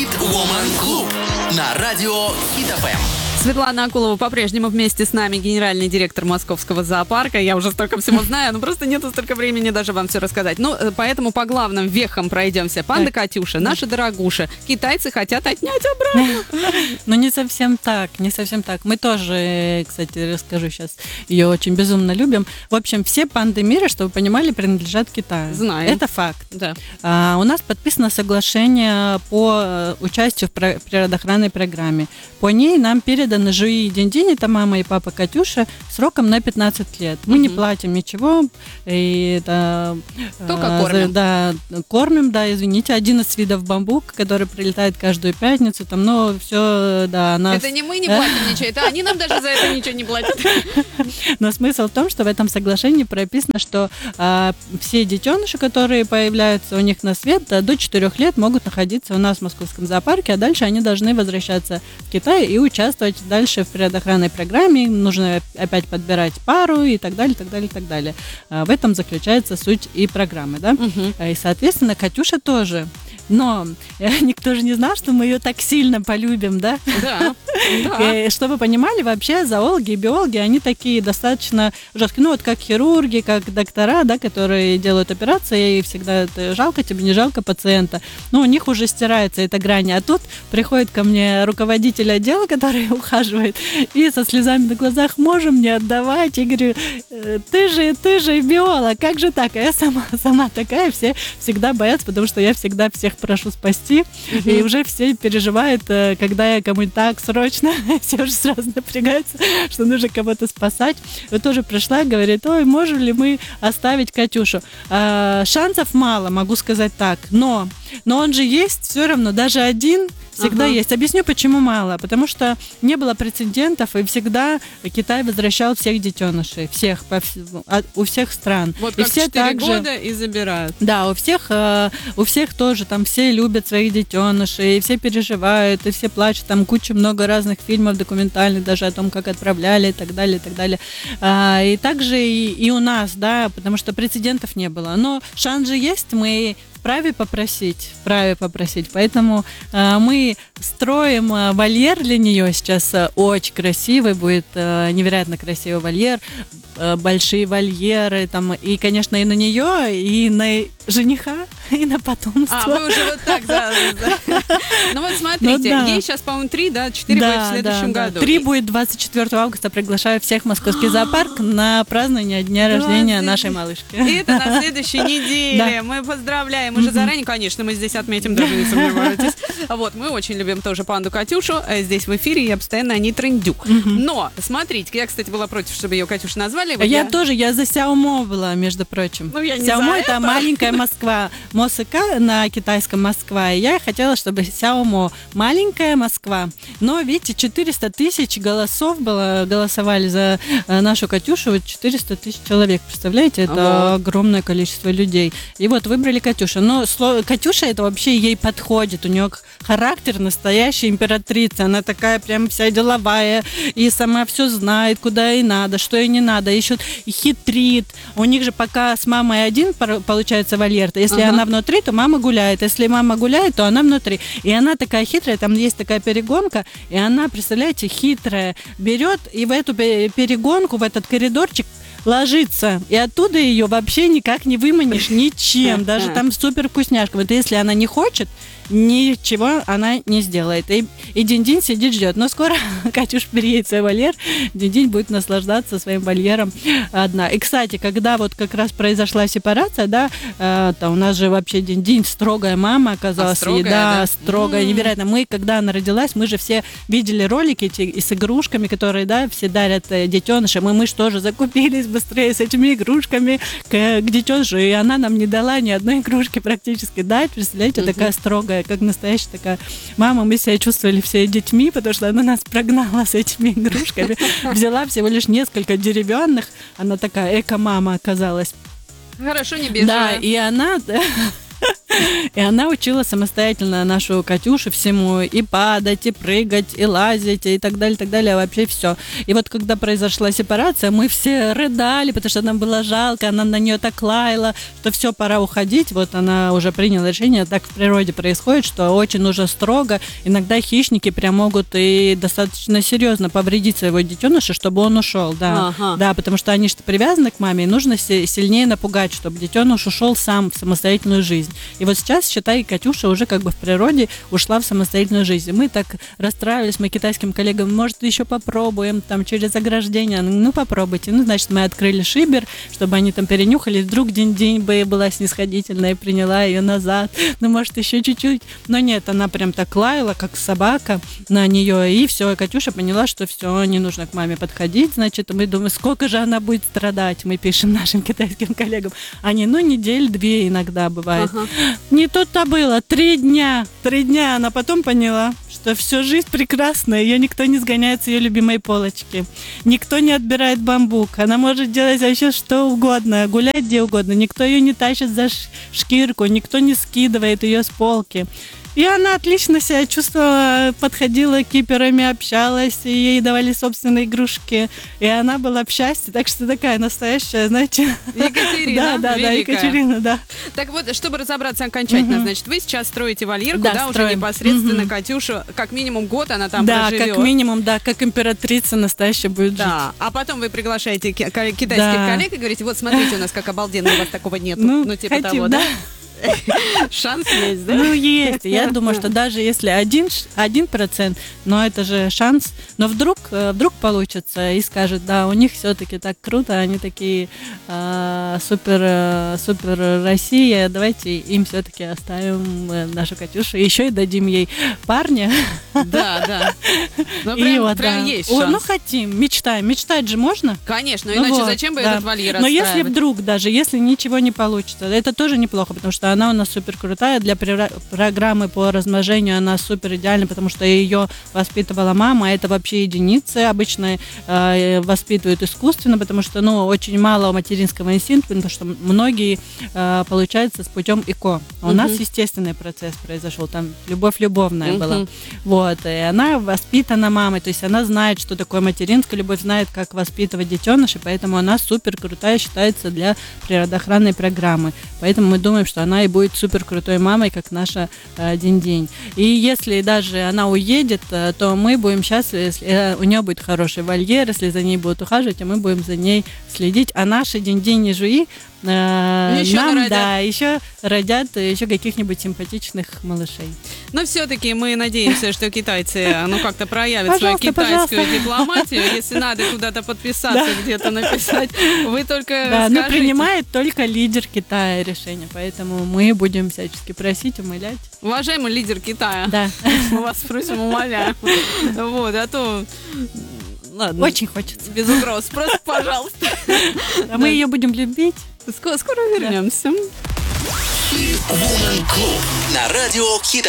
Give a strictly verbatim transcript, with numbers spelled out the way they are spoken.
Woman Club на радио Хит эф эм. Светлана Акулова по-прежнему вместе с нами, генеральный директор Московского зоопарка. Я уже столько всего знаю, но просто нету столько времени даже вам все рассказать. Ну, поэтому по главным вехам пройдемся. Панда Катюша, наша дорогуша. Китайцы хотят отнять обратно. Ну, не совсем так, не совсем так. Мы тоже, кстати, расскажу сейчас, ее очень безумно любим. В общем, все панды мира, чтобы вы понимали, принадлежат Китаю. Знаем. Это факт. Да. А, у нас подписано соглашение по участию в природоохранной программе. По ней нам переданы Жуи и Динь-Динь, это мама и папа Катюша, сроком на пятнадцать лет. Мы угу. не платим ничего. И это, Только а, кормим. Да, кормим, да, извините, одиннадцать видов бамбука, который прилетает каждую пятницу. Там, но все, да, нас... Это не мы не платим ничего, это они нам даже за это ничего не платят. Но смысл в том, что в этом соглашении прописано, что а, все детеныши, которые появляются у них на свет, до четырёх лет могут находиться у нас в Московском зоопарке, а дальше они должны возвращаться в Китай и участвовать дальше в природоохранной программе. Им нужно опять подбирать пару и так далее, так далее, так далее. А, в этом заключается суть и программы, да? Угу. И, соответственно, Катюша тоже. Но никто же не знал, что мы ее так сильно полюбим, да? Да. да. Чтобы вы понимали, вообще зоологи и биологи, они такие достаточно жесткие. Ну, вот как хирурги, как доктора, да, которые делают операции, и всегда это жалко тебе, не жалко пациента. Но у них уже стирается эта грань. А тут приходит ко мне руководитель отдела, который ухаживает, и со слезами на глазах: можем не отдавать? Я говорю: ты же, ты же биолог, как же так? А я сама, сама такая, все всегда боятся, потому что я всегда всех прошу спасти, угу. и уже все переживают, когда я кому-нибудь так срочно, все уже сразу напрягаются, что нужно кого-то спасать. Вот тоже пришла, говорит: ой, можем ли мы оставить Катюшу? А, шансов мало, могу сказать так, но, но он же есть все равно, даже один всегда ага. есть. Объясню, почему мало. Потому что не было прецедентов, и всегда Китай возвращал всех детенышей, всех, по, у всех стран. Вот и как все четыре также, года и забирают. Да, у всех, у всех тоже там все любят своих детенышей, и все переживают, и все плачут. Там куча много разных фильмов документальных, даже о том, как отправляли и так далее, и так далее. И также и, и у нас, да, потому что прецедентов не было. Но шанс же есть, мы вправе попросить, вправе попросить. Поэтому э, мы строим э, вольер для нее сейчас, э, очень красивый будет, э, невероятно красивый вольер, э, большие вольеры, там, и, конечно, и на нее, и на жениха, и на потомство. А, вы уже вот так, да. Ну вот смотрите, ей сейчас, по-моему, три, да, четыре будет в следующем году. Три будет двадцать четвёртого августа, приглашаю всех в Московский зоопарк на празднование дня рождения нашей малышки. И это на следующей неделе. Мы поздравляем. Мы же заранее, конечно, мы здесь отметим, даже не сомневайтесь. Вот, мы очень любим тоже панду Катюшу. Здесь в эфире я постоянно не трендю. Но, смотрите, я, кстати, была против, чтобы ее Катюша назвали. Вот я, я тоже, я за Сяомо была, между прочим. Ну, я не Сяомо — это, это маленькая Москва. Мосыка на китайском Москва. И я хотела, чтобы Сяомо маленькая Москва. Но, видите, четыреста тысяч голосов было, голосовали за нашу Катюшу. четыреста тысяч человек, представляете? Это ага. огромное количество людей. И вот выбрали Катюшу. Но слово Катюша, это вообще ей подходит. У нее характер настоящей императрицы. Она такая прям вся деловая. И сама все знает, куда ей надо, что ей не надо. Еще и хитрит. У них же пока с мамой один получается вольер. Если ага. она внутри, то мама гуляет. Если мама гуляет, то она внутри. И она такая хитрая. Там есть такая перегонка. И она, представляете, хитрая. Берет и в эту перегонку, в этот коридорчик ложится. И оттуда ее вообще никак не выманишь ничем. Даже там супер вкусняшка. Вот если она не хочет, ничего она не сделает. И, и Динь-Динь сидит, ждет. Но скоро Катюш переедет в свой вольер, Динь-Динь будет наслаждаться своим вольером одна. И, кстати, когда вот как раз произошла сепарация, да, э, то у нас же вообще Динь-Динь строгая мама оказалась. А, строгая, и, да, да? строгая, mm-hmm. невероятно. Мы, когда она родилась, мы же все видели ролики эти, и с игрушками, которые, да, все дарят э, детенышам. И мы же тоже закупились быстрее с этими игрушками к, к детенышу. И она нам не дала ни одной игрушки практически дать. Представляете, mm-hmm. такая строгая, как настоящая такая мама. Мы себя чувствовали все детьми, потому что она нас прогнала с этими игрушками. Взяла всего лишь несколько деревянных. Она такая эко-мама оказалась. Хорошо, не бежала. Да, и она... И она учила самостоятельно нашу Катюшу всему, и падать, и прыгать, и лазить, и так далее, так далее, вообще все. И вот когда произошла сепарация, мы все рыдали, потому что нам было жалко, она на нее так лаяла, что все, пора уходить. Вот она уже приняла решение, так в природе происходит, что очень нужно строго. Иногда хищники прям могут и достаточно серьезно повредить своего детеныша, чтобы он ушел, да. Ага. Да, потому что они что привязаны к маме, и нужно сильнее напугать, чтобы детеныш ушел сам в самостоятельную жизнь. И вот сейчас, считай, Катюша уже как бы в природе ушла в самостоятельную жизнь. Мы так расстраивались, мы китайским коллегам, может, еще попробуем там через ограждение. Ну, попробуйте. Ну, значит, мы открыли шибер, чтобы они там перенюхали. Вдруг день-день бы была снисходительная и приняла ее назад. Ну, может, еще чуть-чуть. Но нет, она прям так лаяла, как собака на нее. И все, Катюша поняла, что все, не нужно к маме подходить. Значит, мы думаем, сколько же она будет страдать. Мы пишем нашим китайским коллегам. Они, ну, недель-две иногда бывает. Ага. Не тут-то было. Три дня. Три дня. Она потом поняла, что всю жизнь прекрасная. Ее никто не сгоняет с ее любимой полочки. Никто не отбирает бамбук. Она может делать вообще что угодно. Гулять где угодно. Никто ее не тащит за шкирку. Никто не скидывает ее с полки. И она отлично себя чувствовала, подходила к киперами, общалась, и ей давали собственные игрушки. И она была в счастье. Так что такая настоящая, знаете... Екатерина, да, да, да, великая. Екатерина, да. Так вот, чтобы разобраться окончательно, Мгм. значит, вы сейчас строите вольерку, Да, да, уже строим. непосредственно Мгм. Катюшу, как минимум год она там Да, проживет. как минимум, да, как императрица настоящая будет жить. Да, а потом вы приглашаете ки- ки- китайских Да. коллег и говорите, вот смотрите, у нас как обалденно, у вас такого нет. Ну, Ну, типа хотим, того, да? да? Шанс есть, да? Ну, есть. Я думаю, что даже если один, ш- один процент, но это же шанс. Но вдруг, э, вдруг получится и скажет, да, у них все-таки так круто, они такие э, супер, э, супер Россия, давайте им все-таки оставим э, нашу Катюшу. Еще и дадим ей парня. Да, да. Ну, И прям, вот, прям да. есть О, шанс. ну, хотим, мечтаем. Мечтать же можно? Конечно, Ну иначе вот, зачем бы да. этот вольер Но если отстраивать? вдруг даже, если ничего не получится, это тоже неплохо, потому что она у нас супер крутая. Для прира- программы по размножению она супер идеальна, потому что ее воспитывала мама. Это вообще единицы обычно э, воспитывают искусственно, потому что, ну, очень мало материнского инстинкта, потому что многие э, получается с путем ЭКО. А у Мгм. нас естественный процесс произошел, там любовь любовная Мгм. была. Вот, и она воспитана мамой, то есть она знает, что такое материнская любовь, знает, как воспитывать детенышей, поэтому она супер крутая считается для природоохранной программы. Поэтому мы думаем, что она и будет супер крутой мамой, как наша э, Динь-Динь. И если даже она уедет, э, то мы будем счастливы, если э, у нее будет хороший вольер, если за ней будут ухаживать, и мы будем за ней следить. А наши Динь-Динь и Жуи э, Еще нам, народят. да, еще родят э, еще каких-нибудь симпатичных малышей. Но все-таки мы надеемся, что китайцы, ну, как-то проявят свою Пожалуйста, китайскую пожалуйста. дипломатию. Если надо куда-то подписаться, где-то написать, вы только Да, но скажите. принимает только лидер Китая решение, поэтому мы будем всячески просить, умолять. Уважаемый лидер Китая, Да, мы вас просим, умоляем. Вот, а то... Ладно, очень хочется. без угроз, просто пожалуйста. А мы ее будем любить. Скоро, скоро вернемся. Woman Club на радио Хит